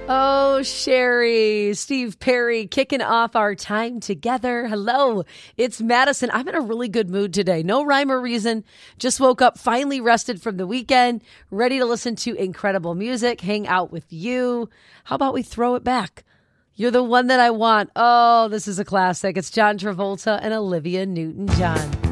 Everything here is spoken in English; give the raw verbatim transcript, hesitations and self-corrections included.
Oh, Sherry, Steve Perry kicking off our time together. Hello, it's Madison. I'm in a really good mood today. No rhyme or reason. Just woke up, finally rested from the weekend, ready to listen to incredible music, hang out with you. How about we throw it back? You're the one that I want. Oh, this is a classic. It's John Travolta and Olivia Newton-John.